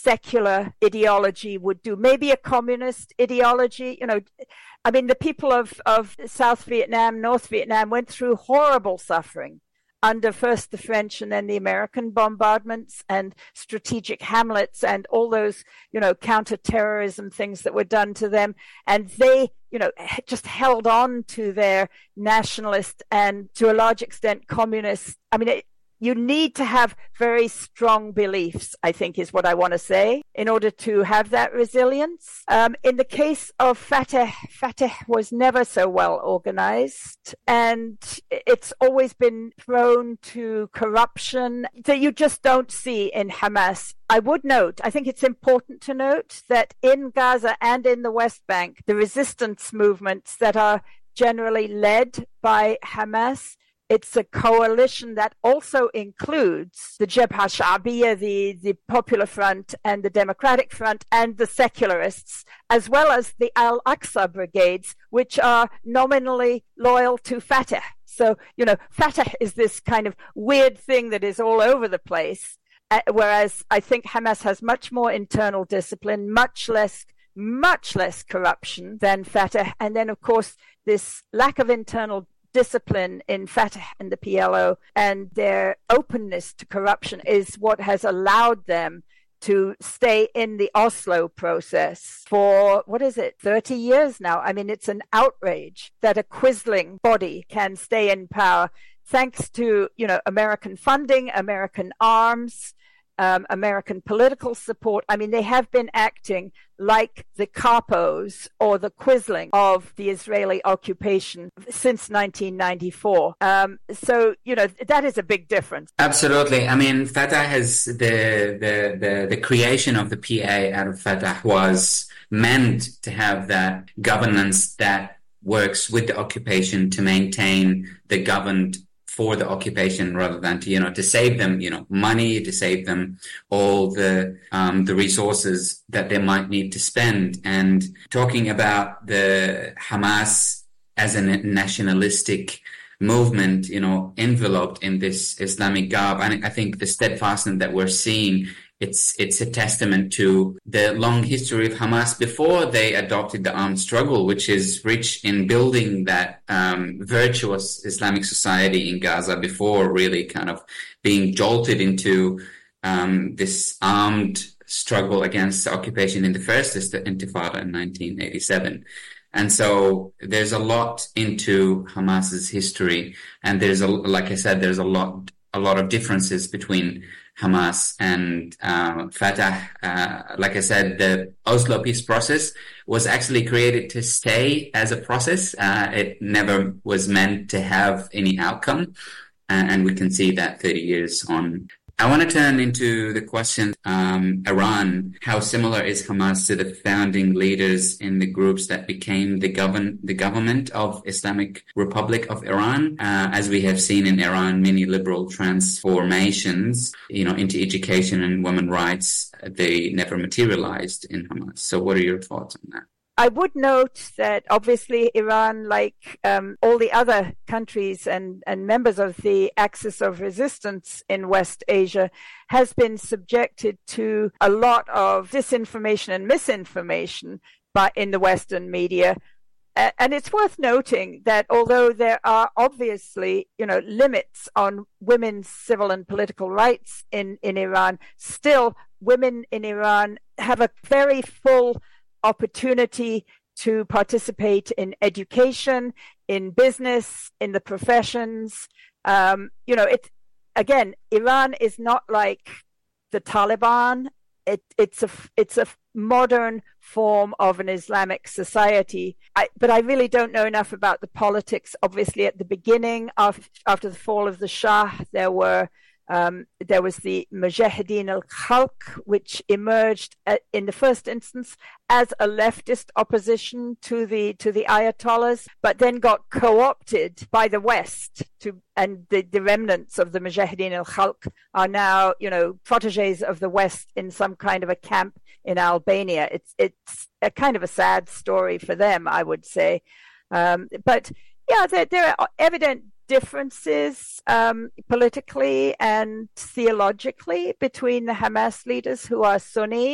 secular ideology would do. Maybe a communist ideology, I mean, the people of South Vietnam, North Vietnam went through horrible suffering under first the French and then the American bombardments and strategic hamlets and all those, counterterrorism things that were done to them. And they, just held on to their nationalist and to a large extent communist. I mean, you need to have very strong beliefs, I think is what I want to say, in order to have that resilience. In the case of Fatah was never so well organized, and it's always been prone to corruption that you just don't see in Hamas. I think it's important to note that in Gaza and in the West Bank, the resistance movements that are generally led by Hamas, it's a coalition that also includes the Jabha Sha'biya, the Popular Front and the Democratic Front and the secularists, as well as the Al-Aqsa brigades, which are nominally loyal to Fatah. So, Fatah is this kind of weird thing that is all over the place, whereas I think Hamas has much more internal discipline, much less corruption than Fatah. And then, of course, this lack of internal discipline in Fatah and the PLO and their openness to corruption is what has allowed them to stay in the Oslo process for, 30 years now. I mean, it's an outrage that a quisling body can stay in power thanks to, American funding, American arms, American political support. I mean, they have been acting like the capos or the quisling of the Israeli occupation since 1994. So, that is a big difference. Absolutely. I mean, Fatah has the creation of the PA out of Fatah was meant to have that governance that works with the occupation to maintain the governed for the occupation rather than to save them, money, to save them all the resources that they might need to spend. And talking about the Hamas as a nationalistic movement, enveloped in this Islamic garb, I think the steadfastness that we're seeing, it's a testament to the long history of Hamas before they adopted the armed struggle, which is rich in building that virtuous Islamic society in Gaza before really kind of being jolted into this armed struggle against the occupation in the first Intifada in 1987. And so there's a lot into Hamas's history, and there's a lot of differences between Hamas and Fatah. Like I said, the Oslo peace process was actually created to stay as a process. It never was meant to have any outcome. And we can see that 30 years on. I want to turn into the question, Iran. How similar is Hamas to the founding leaders in the groups that became the government of Islamic Republic of Iran? As we have seen in Iran, many liberal transformations, into education and women's rights, they never materialized in Hamas. So what are your thoughts on that? I would note that obviously Iran, like all the other countries and members of the Axis of Resistance in West Asia, has been subjected to a lot of disinformation and misinformation in the Western media. And it's worth noting that although there are obviously, limits on women's civil and political rights in Iran, still women in Iran have a very full opportunity to participate in education, in business, in the professions. Iran is not like the Taliban. It's a modern form of an Islamic society. But I really don't know enough about the politics. Obviously, at the beginning, after the fall of the Shah, there was the Mujahideen al-Khalq, which emerged in the first instance as a leftist opposition to the Ayatollahs, but then got co-opted by the West and the remnants of the Mujahideen al-Khalq are now, protégés of the West in some kind of a camp in Albania. It's a kind of a sad story for them, I would say. But yeah, there are evident differences politically and theologically between the Hamas leaders, who are Sunni,